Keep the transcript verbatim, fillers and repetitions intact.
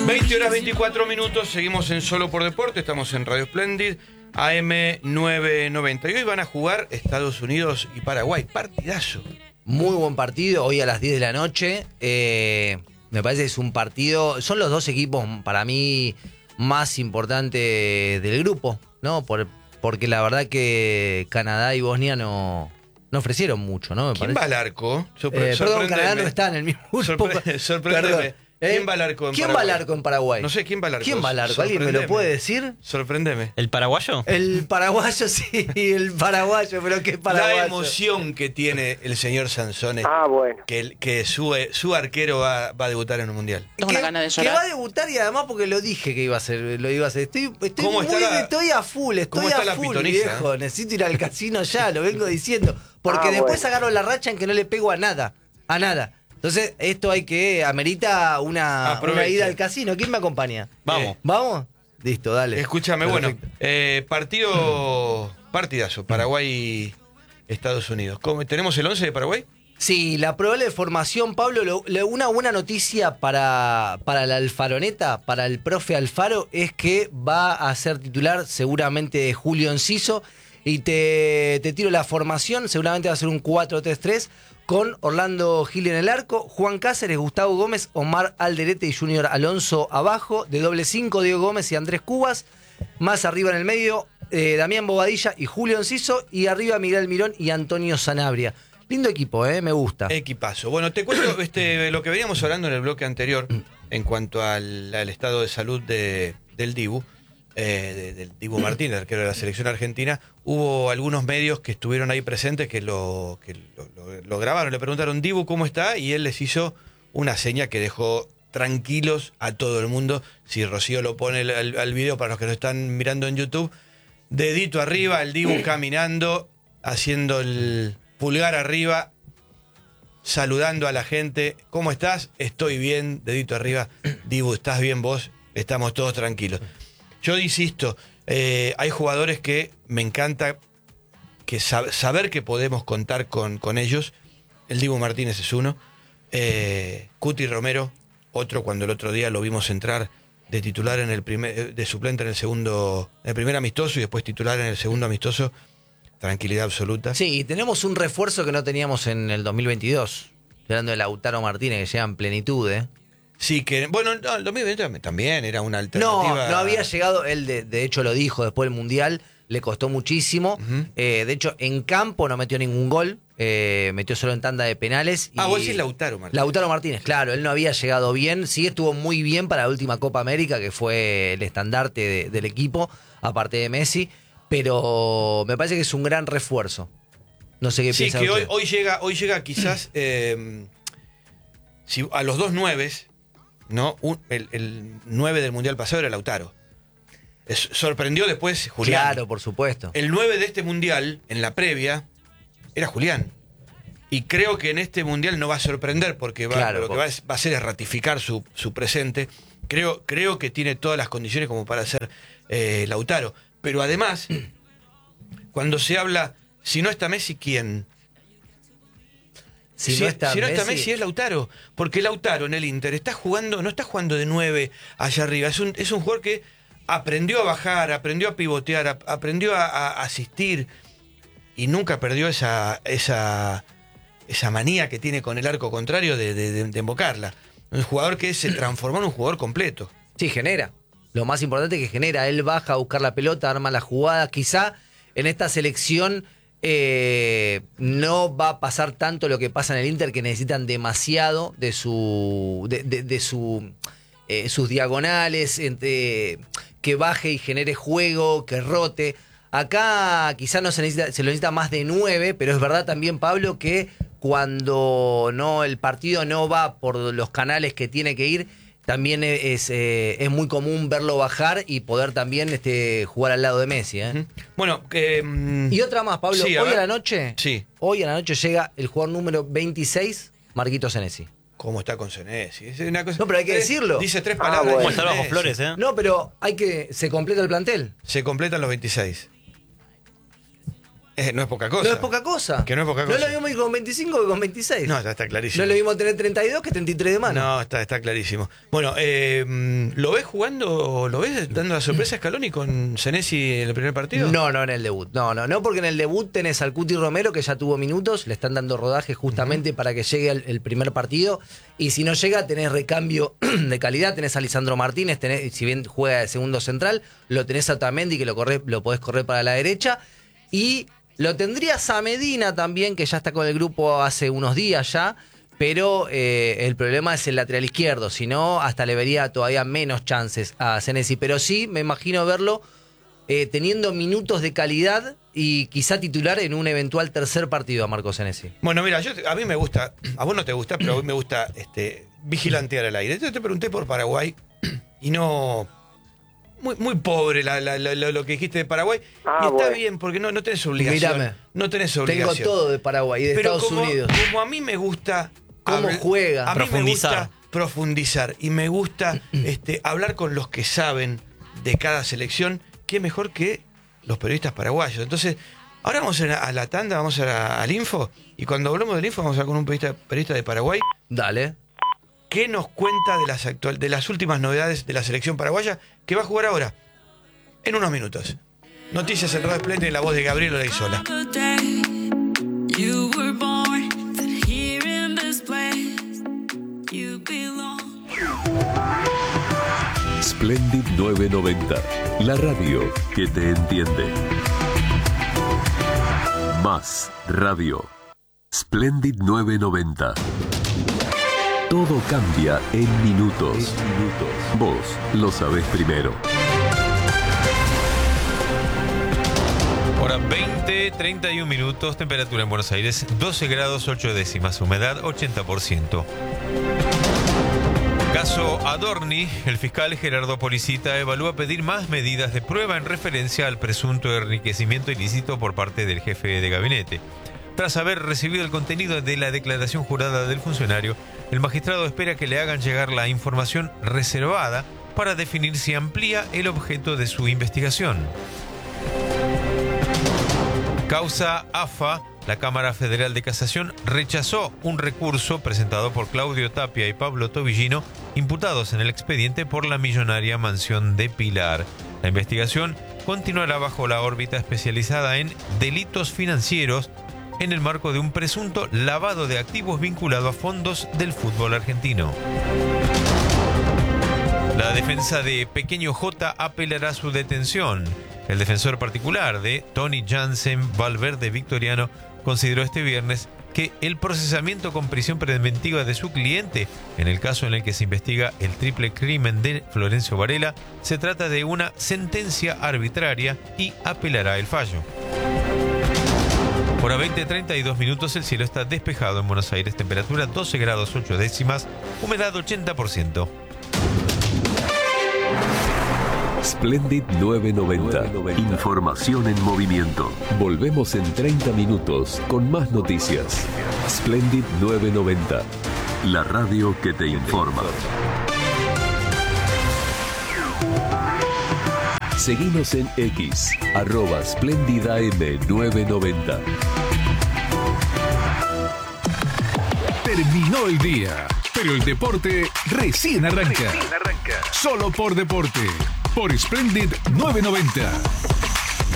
veinte horas veinticuatro minutos, seguimos en Solo por Deporte, estamos en Radio Splendid, A M novecientos noventa. Y hoy van a jugar Estados Unidos y Paraguay. Partidazo. Muy buen partido, hoy a las diez de la noche. Eh, me parece que es un partido. Son los dos equipos para mí más importantes del grupo, ¿no? Por, porque la verdad que Canadá y Bosnia no, no ofrecieron mucho, ¿no? Me ¿Quién parece. va al arco? Sorpre- eh, perdón, Canadá no está en el mismo grupo. Sorpre- sorpréndeme. ¿Eh? ¿Quién va al arco en ¿Quién Paraguay? va al arco en Paraguay? No sé, ¿quién va al arco? ¿Quién va al arco? ¿Alguien me lo puede decir? Sorpréndeme. ¿El paraguayo? El paraguayo, sí, el paraguayo, pero ¿qué paraguayo? La emoción que tiene el señor Sansone. Ah, bueno. Que, que su, su arquero va, va a debutar en un mundial. Tengo una gana de Que llorar. va a debutar y además porque lo dije que iba a hacer, lo iba a hacer. Estoy, estoy ¿Cómo muy está la- estoy a full, estoy cómo está a la full, pitoniza, viejo. Necesito ir al casino ya, lo vengo diciendo. Porque Ah, después bueno. agarro la racha en que no le pego a nada, a nada. Entonces, esto hay que, amerita una, Aproveche. una ida al casino. ¿Quién me acompaña? Vamos. ¿Vamos? Listo, dale. Escúchame, Perfecto. bueno, eh, partido partidazo, Paraguay Estados Unidos. ¿Cómo, ¿Tenemos el once de Paraguay? Sí, la probable formación, Pablo, lo- lo- una buena noticia para, para la Alfaroneta, para el profe Alfaro, es que va a ser titular seguramente Julio Enciso. Y te, te tiro la formación, seguramente va a ser un cuatro tres tres con Orlando Gil en el arco, Juan Cáceres, Gustavo Gómez, Omar Alderete y Junior Alonso abajo, de doble cinco Diego Gómez y Andrés Cubas, más arriba en el medio eh, Damián Bobadilla y Julio Enciso, y arriba Miguel Mirón y Antonio Sanabria. Lindo equipo, eh, me gusta. Equipazo. Bueno, te cuento este, lo que veníamos hablando en el bloque anterior en cuanto al, al estado de salud de, del Dibu, eh, de- del Dibu Martínez, arquero de la selección argentina. Hubo algunos medios que estuvieron ahí presentes que lo, que lo, lo- lo grabaron. Le preguntaron, Dibu, ¿cómo está? Y él les hizo una seña que dejó tranquilos a todo el mundo. Si Rocío lo pone al, al- al video para los que lo están mirando en YouTube, dedito arriba, el Dibu caminando, haciendo el pulgar arriba, saludando a la gente. ¿Cómo estás? Estoy bien, dedito arriba. Dibu, ¿estás bien vos? Estamos todos tranquilos. Yo insisto, eh, hay jugadores que me encanta que sab- saber que podemos contar con, con ellos. El Dibu Martínez es uno. Eh, Cuti Romero, otro, cuando el otro día lo vimos entrar de titular en el primer, de suplente en el segundo, en el primer amistoso y después titular en el segundo amistoso. Tranquilidad absoluta. Sí, tenemos un refuerzo que no teníamos en el dos mil veintidós. Estoy hablando de Lautaro Martínez, que llega en plenitud, ¿eh? Sí, que bueno, no, el dos mil veinte también era una No, alternativa. no había llegado, él de, de hecho lo dijo después del Mundial, le costó muchísimo. Ujú. Eh, de hecho, en campo no metió ningún gol, eh, metió solo en tanda de penales. Ah, y- vos decís Lautaro Martínez. Lautaro Martínez, claro, él no había llegado bien, sí estuvo muy bien para la última Copa América, que fue el estandarte de- del equipo, aparte de Messi, pero me parece que es un gran refuerzo. No sé qué Sí, piensa que hoy, usted. hoy llega, hoy llega quizás eh, si, a los dos nueves, ¿no? Un- el, el nueve del Mundial pasado era Lautaro. Es- sorprendió después Julián. Claro, por supuesto. El nueve de este Mundial, en la previa, era Julián. Y creo que en este Mundial no va a sorprender porque va, Claro, lo que por- va, es- va a hacer es ratificar su, su presente. Creo, creo que tiene todas las condiciones como para ser eh, Lautaro. Pero además, cuando se habla, si no está Messi, ¿quién? Si, no está si no está Messi, Messi es Lautaro, porque Lautaro en el Inter está jugando, no está jugando de nueve allá arriba, es un, es un jugador que aprendió a bajar, aprendió a pivotear, ap- aprendió a, a asistir y nunca perdió esa, esa, esa manía que tiene con el arco contrario de, de, de- de embocarla. Un jugador que se transformó en un jugador completo. Sí, genera. Lo más importante es que genera. Él baja a buscar la pelota, arma la jugada. Quizá en esta selección eh, no va a pasar tanto lo que pasa en el Inter, que necesitan demasiado de su de, de- de su eh, sus diagonales, entre, que baje y genere juego, que rote. Acá quizá no se necesita, se lo necesita más de nueve, pero es verdad también, Pablo, que cuando no el partido no va por los canales que tiene que ir, también es, eh, es muy común verlo bajar y poder también este, jugar al lado de Messi. ¿eh? Bueno, que... mm, Y otra más, Pablo. Sí, a hoy a ver. la noche, Sí. hoy a la noche llega el jugador número veintiséis, Marquito Senesi. ¿Cómo está con Senesi? Es una cosa- No, pero hay que Eh, decirlo. Dice tres Ah, palabras. bueno. ¿Cómo está el Bajo Senesi. Flores, eh? No, pero hay que se completa el plantel. Se completan los veintiséis. Eh, no es poca cosa. No es poca cosa. Que no es poca No cosa. es lo mismo ir con veinticinco que con veintiséis. No, ya está clarísimo. No es lo mismo tener treinta y dos que treinta y tres de mano. No, está, está clarísimo. Bueno, eh, ¿lo ves jugando, lo ves dando la sorpresa a Scaloni con Senesi en el primer partido? No, no en el debut. No, no, no, porque en el debut tenés al Cuti Romero, que ya tuvo minutos, le están dando rodaje justamente uh-huh. para que llegue el, el primer partido. Y si no llega, tenés recambio de calidad, tenés a Lisandro Martínez, tenés, si bien juega de segundo central, lo tenés a Otamendi, que lo, corre, lo podés correr para la derecha. Y lo tendrías a Medina también, que ya está con el grupo hace unos días ya, pero eh, el problema es el lateral izquierdo, si no, hasta le vería todavía menos chances a Senesi. Pero sí, me imagino verlo eh, teniendo minutos de calidad y quizá titular en un eventual tercer partido a Marco Senesi. Bueno, mira, yo a mí me gusta, a vos no te gusta, pero a mí me gusta este, vigilantear al aire. Yo te pregunté por Paraguay y no... Muy, muy pobre la, la, la, lo que dijiste de Paraguay. Ah, y está bueno. bien, porque no, no tenés obligación. Mírame, no tenés obligación. Tengo todo de Paraguay y de Pero Estados como, Unidos. Como a mí me gusta... ¿Cómo habl- juega? A mí profundizar. me gusta profundizar. Y me gusta este, hablar con los que saben de cada selección. Qué mejor que los periodistas paraguayos. Entonces, ahora vamos a, la, a la tanda, vamos a la, al info. Y cuando hablamos del info, vamos a hablar con un periodista, periodista de Paraguay. Dale. ¿Qué nos cuenta de las, actual, de las últimas novedades de la selección paraguaya que va a jugar ahora? En unos minutos. Noticias en Radio Esplendid en la voz de Gabriel Olaizola. Splendid novecientos noventa, la radio que te entiende. Más radio. Splendid novecientos noventa. Todo cambia en minutos. minutos. Vos lo sabés primero. Hora veinte, treinta y un minutos, temperatura en Buenos Aires doce grados ocho décimas, humedad ochenta por ciento. Caso Adorni, el fiscal Gerardo Policita evalúa pedir más medidas de prueba en referencia al presunto enriquecimiento ilícito por parte del jefe de gabinete. Tras haber recibido el contenido de la declaración jurada del funcionario, el magistrado espera que le hagan llegar la información reservada para definir si amplía el objeto de su investigación. Causa A F A, la Cámara Federal de Casación rechazó un recurso presentado por Claudio Tapia y Pablo Tobillino, imputados en el expediente por la millonaria mansión de Pilar. La investigación continuará bajo la órbita especializada en delitos financieros en el marco de un presunto lavado de activos vinculado a fondos del fútbol argentino. La defensa de Pequeño J apelará su detención. El defensor particular de Tony Jansen Valverde Victoriano consideró este viernes que el procesamiento con prisión preventiva de su cliente, en el caso en el que se investiga el triple crimen de Florencio Varela, se trata de una sentencia arbitraria y apelará el fallo. Hora veinte, treinta y dos minutos, el cielo está despejado en Buenos Aires, temperatura doce grados ocho décimas, humedad ochenta por ciento. Splendid novecientos noventa. Información en movimiento. Volvemos en treinta minutos con más noticias. Splendid novecientos noventa. La radio que te informa. Seguinos en X, arroba Splendid A M novecientos noventa. Terminó el día, pero el deporte recién arranca. Recién arranca. Solo por deporte. Por Splendid novecientos noventa.